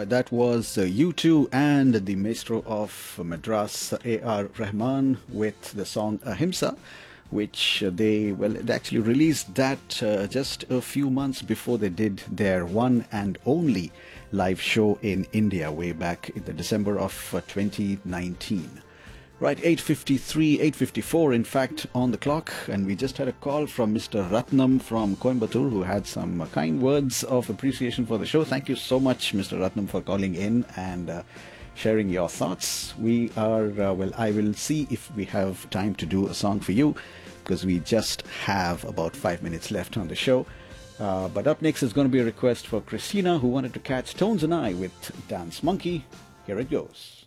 That was U2 and the maestro of Madras, A.R. Rahman, with the song Ahimsa, which they actually released that just a few months before they did their one and only live show in India way back in the December of 2019. Right, 8:53, 8:54 in fact on the clock, and we just had a call from Mr. Ratnam from Coimbatore, who had some kind words of appreciation for the show. Thank you so much, Mr. Ratnam, for calling in and sharing your thoughts. We are, I will see if we have time to do a song for you, because we just have about 5 minutes left on the show. But up next is going to be a request for Christina, who wanted to catch Tones and I with Dance Monkey. Here it goes.